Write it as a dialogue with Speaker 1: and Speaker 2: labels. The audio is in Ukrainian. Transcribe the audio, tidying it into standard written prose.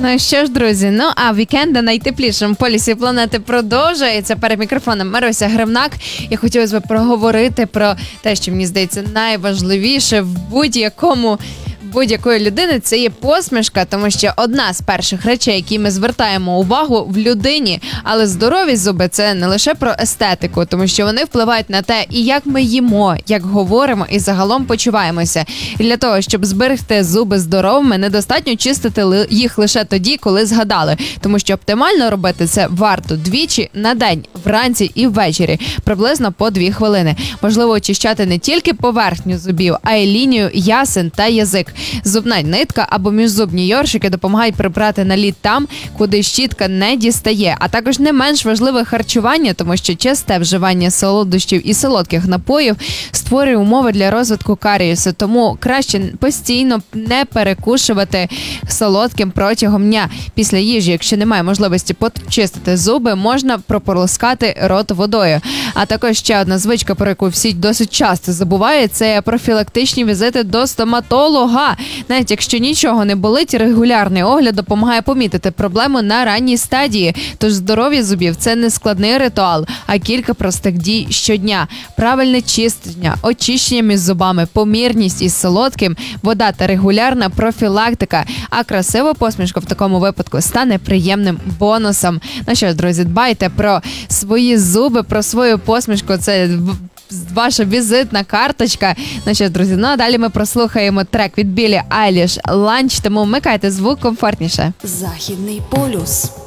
Speaker 1: Ну що ж, друзі, а вікенд на найтеплішому полюсі планети продовжується. Перед мікрофоном Маруся Гривнак. Я хотілося б проговорити про те, що, мені здається, найважливіше в будь-якої людини – це є посмішка, тому що одна з перших речей, які ми звертаємо увагу в людині, але здорові зуби – це не лише про естетику, тому що вони впливають на те, і як ми їмо, як говоримо і загалом почуваємося. І для того, щоб зберегти зуби здоровими, недостатньо чистити їх лише тоді, коли згадали, тому що оптимально робити це варто двічі на день, вранці і ввечері, приблизно по 2 хвилини. Можливо очищати не тільки поверхню зубів, а й лінію ясен та язик. Зубна нитка або міжзубні йоршики допомагають прибрати наліт там, куди щітка не дістає. А також не менш важливе харчування, тому що часте вживання солодощів і солодких напоїв створює умови для розвитку карієсу. Тому краще постійно не перекушувати солодким протягом дня. Після їжі, якщо немає можливості почистити зуби, можна прополоскати рот водою. А також ще одна звичка, про яку всі досить часто забувають, це профілактичні візити до стоматолога. Навіть якщо нічого не болить, регулярний огляд допомагає помітити проблему на ранній стадії. Тож здоров'я зубів – це не складний ритуал, а кілька простих дій щодня. Правильне чистення, очищення між зубами, помірність із солодким, вода та регулярна профілактика. А красива посмішка в такому випадку стане приємним бонусом. Ну що ж, друзі, дбайте про свої зуби, про свою посмішку. Це ваша візитна карточка. Ну що ж, друзі, а далі ми прослухаємо трек від Біллі Айліш «Ланч», тому вмикайте звук комфортніше.
Speaker 2: Західний полюс.